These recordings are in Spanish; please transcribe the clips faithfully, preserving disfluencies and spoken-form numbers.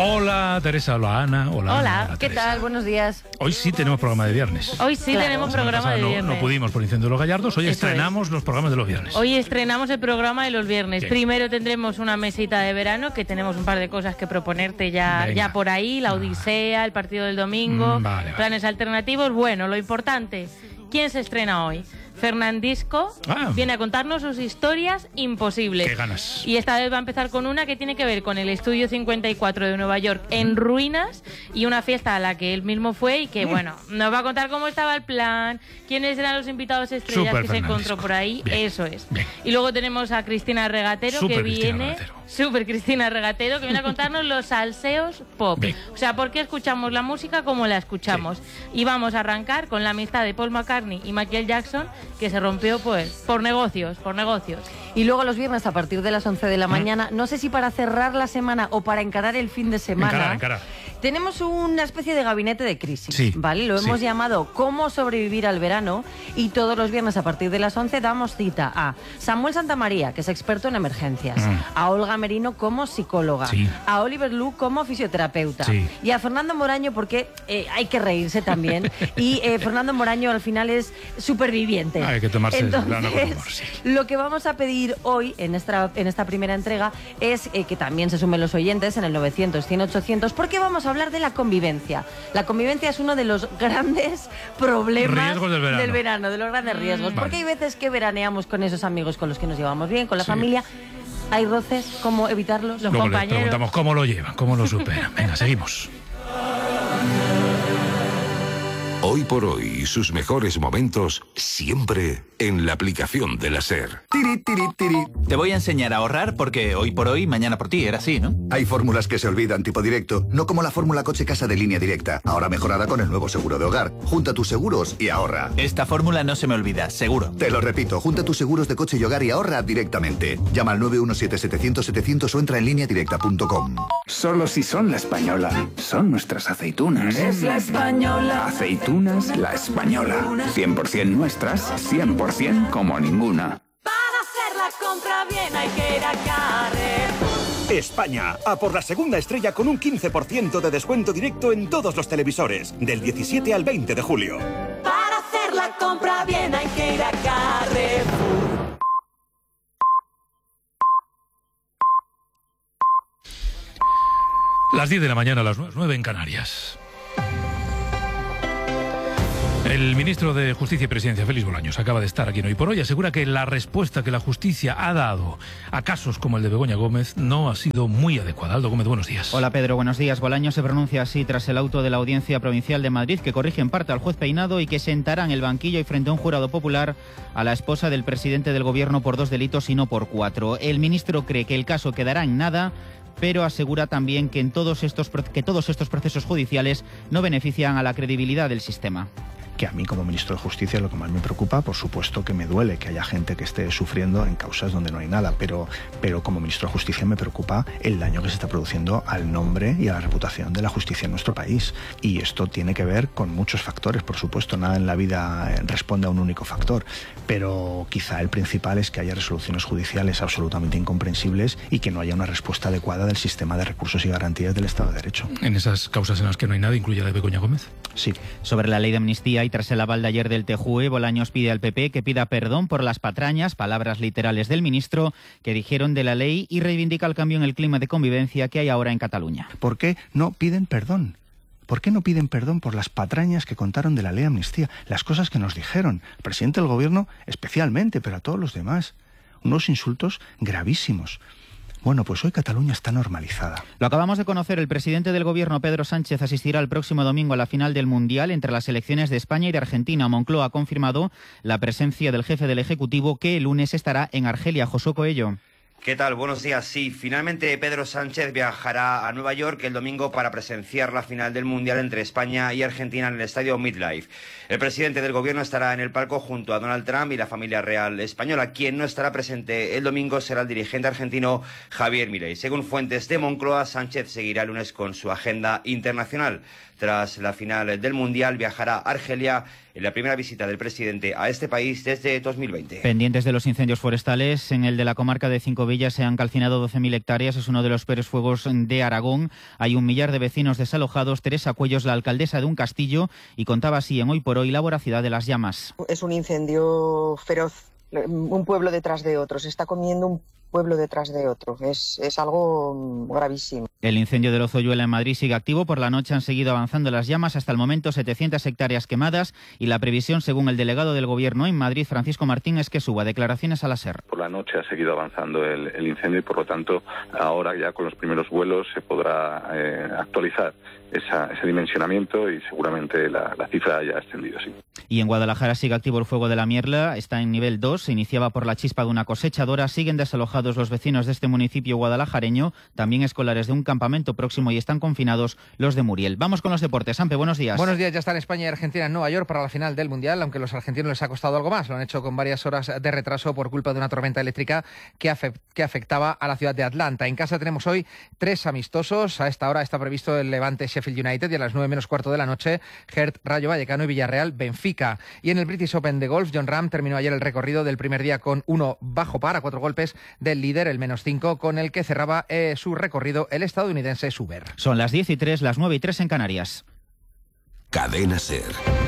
Hola Teresa, hola Ana, hola. Hola, Ana, ¿qué Teresa. tal? Buenos días. Hoy sí tenemos programa de viernes. Hoy sí Claro. tenemos La semana programa pasada de no, viernes. no pudimos por Incendio de los Gallardos, hoy Eso estrenamos los programas de los viernes. Hoy estrenamos el programa de los viernes. Sí. Primero tendremos una mesita de verano, que tenemos un par de cosas que proponerte ya, Venga. ya por ahí, la Odisea, el partido del domingo, Mm, vale, vale. planes alternativos. Bueno, lo importante, ¿quién se estrena hoy? Fernandisco Ah. viene a contarnos sus historias imposibles. Qué ganas. Y esta vez va a empezar con una que tiene que ver con el Estudio cincuenta y cuatro de Nueva York en ruinas y una fiesta a la que él mismo fue y que, bueno, nos va a contar cómo estaba el plan, quiénes eran los invitados estrellas Súper que se Fernandisco. encontró por ahí. Bien. Eso es. Bien. Y luego tenemos a Cristina Regatero, Súper que Cristina viene... Regatero. Super Cristina Regatero, que viene a contarnos los salseos pop. Bien. O sea, por qué escuchamos la música como la escuchamos. Y vamos a arrancar con la amistad de Paul McCartney y Michael Jackson, que se rompió pues por negocios, por negocios. Y luego los viernes a partir de las once de la mañana, no sé si para cerrar la semana o para encarar el fin de semana, Encarar, encarar. tenemos una especie de gabinete de crisis, Sí, ¿vale? Lo sí. hemos llamado ¿Cómo sobrevivir al verano? Y todos los viernes a partir de las once damos cita a Samuel Santamaría, que es experto en emergencias, Mm. a Olga Merino como psicóloga, Sí. a Oliver Lu como fisioterapeuta Sí. y a Fernando Moraño porque eh, hay que reírse también. Y eh, Fernando Moraño al final es superviviente. Hay que tomarse el Entonces, verano con humor, sí. lo que vamos a pedir hoy en esta, en esta primera entrega es eh, que también se sumen los oyentes en el novecientos, cien, ochocientos, porque vamos a hablar de la convivencia. La convivencia es uno de los grandes problemas Riesgos del verano. de los grandes riesgos. Mm, Porque vale. hay veces que veraneamos con esos amigos con los que nos llevamos bien, con la Sí. familia. Hay roces, ¿cómo evitarlos? Los Luego les compañeros. preguntamos cómo lo llevan, cómo lo superan. Venga, seguimos. Hoy por hoy, sus mejores momentos siempre en la aplicación de la SER. Tiri, tiri, tiri. Te voy a enseñar a ahorrar porque hoy por hoy, mañana por ti, era así, ¿no? Hay fórmulas que se olvidan tipo directo, no como la fórmula coche-casa de Línea Directa, ahora mejorada con el nuevo seguro de hogar. Junta tus seguros y ahorra. Esta fórmula no se me olvida, seguro. Te lo repito, junta tus seguros de coche y hogar y ahorra directamente. Llama al nueve uno siete, setecientos, setecientos o entra en línea directa punto com. Solo si son la española. Son nuestras aceitunas. Es la española. Aceitunas la española. cien por ciento nuestras, cien por ciento como ninguna. Para hacer la compra bien hay que ir a Carrefour. España, a por la segunda estrella con un quince por ciento de descuento directo en todos los televisores, del diecisiete al veinte de julio. Para hacer la compra bien hay que ir a Carrefour. Las diez de la mañana, las nueve en Canarias. El ministro de Justicia y Presidencia, Félix Bolaños, acaba de estar aquí en Hoy por Hoy. Asegura que la respuesta que la justicia ha dado a casos como el de Begoña Gómez no ha sido muy adecuada. Aldo Gómez, buenos días. Hola Pedro, buenos días. Bolaños se pronuncia así tras el auto de la Audiencia Provincial de Madrid que corrige en parte al juez Peinado y que sentará en el banquillo y frente a un jurado popular a la esposa del presidente del gobierno por dos delitos y no por cuatro. El ministro cree que el caso quedará en nada, pero asegura también que, en todos estos, que todos estos procesos judiciales no benefician a la credibilidad del sistema. Que a mí como ministro de Justicia lo que más me preocupa, por supuesto que me duele que haya gente que esté sufriendo en causas donde no hay nada, pero, pero como ministro de Justicia me preocupa el daño que se está produciendo al nombre y a la reputación de la justicia en nuestro país. Y esto tiene que ver con muchos factores, por supuesto, nada en la vida responde a un único factor, pero quizá el principal es que haya resoluciones judiciales absolutamente incomprensibles y que no haya una respuesta adecuada del sistema de recursos y garantías del Estado de Derecho. En esas causas en las que no hay nada, ¿incluye la de Begoña Gómez? Sí. Sobre la ley de amnistía y tras el aval de ayer del T J U E, Bolaños pide al P P que pida perdón por las patrañas, palabras literales del ministro, que dijeron de la ley, y reivindica el cambio en el clima de convivencia que hay ahora en Cataluña. ¿Por qué no piden perdón? ¿Por qué no piden perdón por las patrañas que contaron de la ley de amnistía? Las cosas que nos dijeron, al presidente del gobierno especialmente, pero a todos los demás. Unos insultos gravísimos. Bueno, pues hoy Cataluña está normalizada. Lo acabamos de conocer, el presidente del gobierno, Pedro Sánchez, asistirá el próximo domingo a la final del Mundial entre las selecciones de España y de Argentina. Moncloa ha confirmado la presencia del jefe del Ejecutivo, que el lunes estará en Argelia. Josué Coello. ¿Qué tal? Buenos días. Sí, finalmente Pedro Sánchez viajará a Nueva York el domingo para presenciar la final del Mundial entre España y Argentina en el estadio MetLife. El presidente del gobierno estará en el palco junto a Donald Trump y la familia real española. Quien no estará presente el domingo será el dirigente argentino Javier Milei. Según fuentes de Moncloa, Sánchez seguirá el lunes con su agenda internacional. Tras la final del Mundial, viajará a Argelia en la primera visita del presidente a este país desde dos mil veinte. Pendientes de los incendios forestales en el de la comarca de Cinco Cubilla se han calcinado doce mil hectáreas. Es uno de los peores fuegos de Aragón. Hay un millar de vecinos desalojados. Teresa Cuellos, la alcaldesa de un castillo, y contaba así en Hoy por Hoy la voracidad de las llamas. Es un incendio feroz, un pueblo detrás de otro. Se está comiendo un pueblo detrás de otro. Es, es algo gravísimo. El incendio del Ozoyuela en Madrid sigue activo. Por la noche han seguido avanzando las llamas. Hasta el momento setecientas hectáreas quemadas, y la previsión, según el delegado del Gobierno en Madrid, Francisco Martín, es que suba. Declaraciones a la SER. Por la noche ha seguido avanzando el, el incendio y, por lo tanto, ahora ya con los primeros vuelos se podrá eh, actualizar esa, ese dimensionamiento, y seguramente la, la cifra haya ascendido, sí. Y en Guadalajara sigue activo el fuego de la Mierla. Está en nivel dos. Se iniciaba por la chispa de una cosechadora. Siguen desalojados los vecinos de este municipio guadalajareño, también escolares de un campamento próximo, y están confinados los de Muriel. Vamos con los deportes. Ampe, buenos días. Buenos días. Ya están España y Argentina en Nueva York para la final del Mundial, aunque a los argentinos les ha costado algo más. Lo han hecho con varias horas de retraso por culpa de una tormenta eléctrica que, afe- que afectaba a la ciudad de Atlanta. En casa tenemos hoy tres amistosos. A esta hora está previsto el Levante Sheffield United, y a las nueve menos cuarto de la noche Hertha Rayo Vallecano y Villarreal Benfica. Y en el British Open de golf, Jon Rahm terminó ayer el recorrido del primer día con uno bajo par, a cuatro golpes del líder, el menos cinco, con el que cerraba eh, su recorrido el estadounidense Suber. Son las diez y tres, las nueve y tres en Canarias. Cadena SER.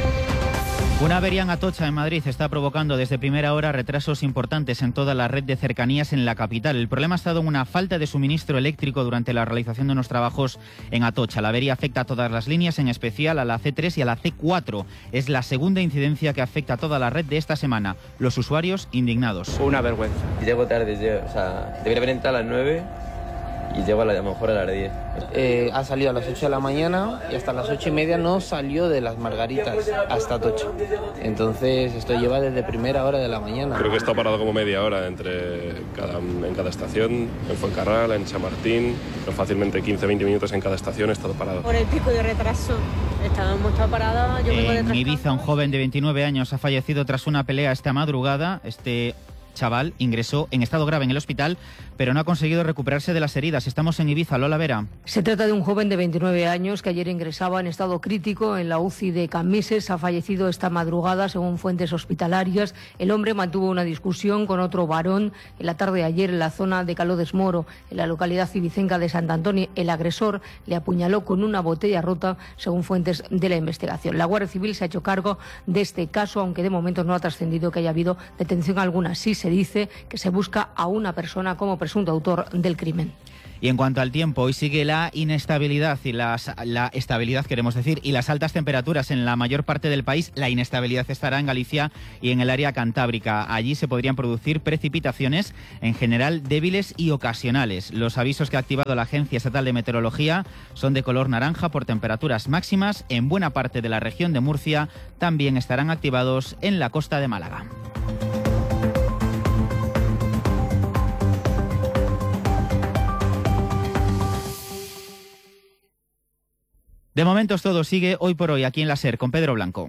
Una avería en Atocha, en Madrid, está provocando desde primera hora retrasos importantes en toda la red de cercanías en la capital. El problema ha estado en una falta de suministro eléctrico durante la realización de unos trabajos en Atocha. La avería afecta a todas las líneas, en especial a la ce tres y a la ce cuatro. Es la segunda incidencia que afecta a toda la red de esta semana. Los usuarios indignados. Una vergüenza. Llego tarde, llego, o sea, debería haber entrado a las nueve y llego a, la, a lo mejor a las diez. Eh, ha salido a las ocho de la mañana y hasta las ocho y media no salió de las Margaritas hasta Atocha. Entonces esto lleva desde primera hora de la mañana. Creo que está parado como media hora entre cada, en cada estación, en Fuencarral, en San Martín, pero fácilmente quince a veinte minutos en cada estación he estado parado. Por el pico de retraso, estábamos estado parados. Yo vengo en Ibiza, un joven de veintinueve años ha fallecido tras una pelea esta madrugada. Este chaval ingresó en estado grave en el hospital, pero no ha conseguido recuperarse de las heridas. Estamos en Ibiza. Lola Vera. Se trata de un joven de veintinueve años que ayer ingresaba en estado crítico en la U C I de Cambises. Ha fallecido esta madrugada, según fuentes hospitalarias. El hombre mantuvo una discusión con otro varón en la tarde de ayer en la zona de Calodes Moro, en la localidad ibicenca de Sant Antoni. El agresor le apuñaló con una botella rota, según fuentes de la investigación. La Guardia Civil se ha hecho cargo de este caso, aunque de momento no ha trascendido que haya habido detención alguna. Sí se dice que se busca a una persona como presunto autor del crimen. Y en cuanto al tiempo, hoy sigue la inestabilidad y las, la estabilidad, queremos decir, y las altas temperaturas en la mayor parte del país. La inestabilidad estará en Galicia y en el área cantábrica. Allí se podrían producir precipitaciones, en general débiles y ocasionales. Los avisos que ha activado la Agencia Estatal de Meteorología son de color naranja por temperaturas máximas. En buena parte de la región de Murcia también estarán activados en la costa de Málaga. De momento todo sigue Hoy por Hoy aquí en la SER con Pedro Blanco.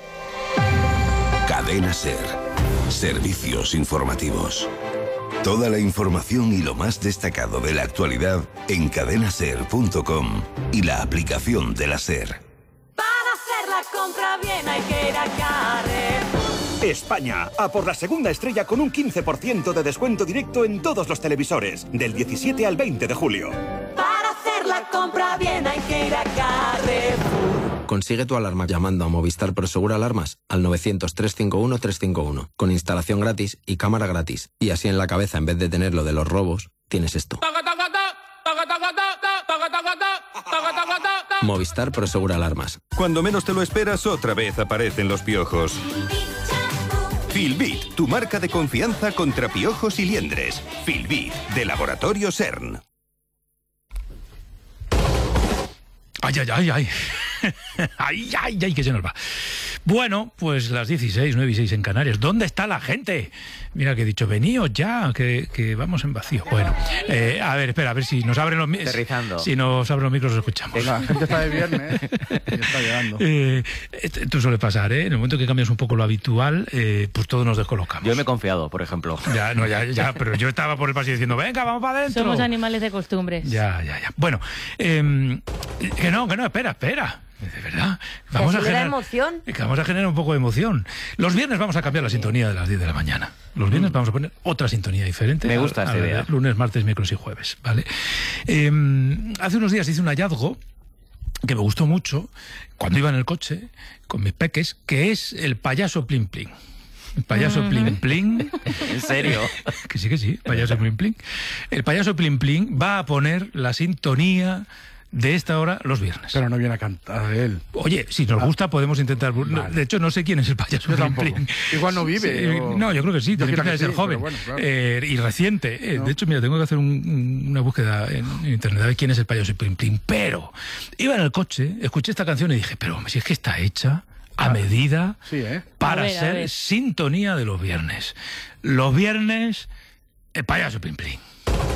Cadena SER. Servicios informativos. Toda la información y lo más destacado de la actualidad en cadena ser punto com y la aplicación de la SER. Para hacer la compra bien hay que ir a Carrefour. España, a por la segunda estrella con un quince por ciento de descuento directo en todos los televisores, del diecisiete al veinte de julio. Para hacer la compra bien hay que ir a Carrefour. Consigue tu alarma llamando a Movistar Prosegur Alarmas al novecientos, trescientos cincuenta y uno, trescientos cincuenta y uno, con instalación gratis y cámara gratis. Y así en la cabeza, en vez de tener lo de los robos, tienes esto. Movistar Prosegur Alarmas. Cuando menos te lo esperas, otra vez aparecen los piojos. Filbit, tu marca de confianza contra piojos y liendres. Filbit, de Laboratorio CERN. Ay, ay, ay, ay. Ay, ay, ay, que se nos va. Bueno, pues las dieciséis, nueve y seis en Canarias. ¿Dónde está la gente? Mira que he dicho, veníos ya, que, que vamos en vacío. Bueno, eh, a ver, espera, a ver si nos abren los micros. Si nos abren los micros, los escuchamos. Venga, la gente está de viernes y está llegando. Eh, esto suele pasar, ¿eh? En el momento que cambias un poco lo habitual, eh, pues todos nos descolocamos. Yo me he confiado, por ejemplo. Ya, no, ya, ya, pero yo estaba por el pasillo diciendo, venga, vamos para adentro. Somos animales de costumbres. Ya, ya, ya. Bueno, eh, que no, que no, espera, espera. De verdad. Vamos a, generar, emoción. vamos a generar un poco de emoción. Los viernes vamos a cambiar la sintonía de las diez de la mañana. Los viernes mm. vamos a poner otra sintonía diferente. Me gusta esta idea. Lunes, martes, miércoles y jueves, ¿vale? Eh, hace unos días hice un hallazgo que me gustó mucho cuando iba en el coche con mis peques, que es el payaso Plin Plin. El payaso Plin Plin. ¿En serio? Que sí, que sí, payaso Plin Plin. El payaso Plin Plin va a poner la sintonía de esta hora los viernes. Pero no viene a cantar él. Oye, si nos gusta podemos intentar... Vale. De hecho, no sé quién es el payaso yo Plin tampoco. Plin. Igual no vive. Sí, o... No, yo creo que sí, yo tiene pinta de ser sí, joven. Bueno, claro. eh, y reciente. Eh, no. De hecho, mira, tengo que hacer un, una búsqueda en, en internet a ver quién es el payaso Plin Plin. Pero iba en el coche, escuché esta canción y dije, pero si es que está hecha a ah, medida sí, ¿eh? para ver, ser sintonía de los viernes. Los viernes, el payaso Plin Plin.